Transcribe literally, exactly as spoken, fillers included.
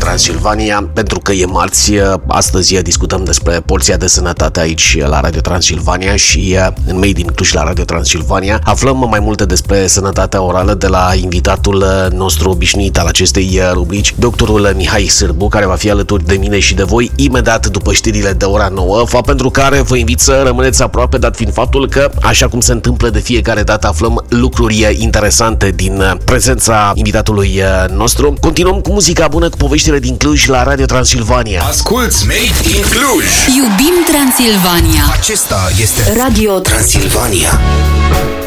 Transilvania, pentru că e marți. Astăzi discutăm despre porția de sănătate aici la Radio Transilvania și în Made in Cluj la Radio Transilvania aflăm mai multe despre sănătatea orală de la invitatul nostru obișnuit al acestei rubrici, doctorul Mihai Sârbu, care va fi alături de mine și de voi imediat după știrile de ora nouă, fapt pentru care vă invit să rămâneți aproape, dat fiind faptul că, așa cum se întâmplă de fiecare dată, aflăm lucruri interesante din prezența invitatului nostru. Continuăm cu muzica bună, cu poveștile din Cluj la Radio Transilvania. Asculți Made in Cluj! Iubim Transilvania! Acesta este Radio Transilvania.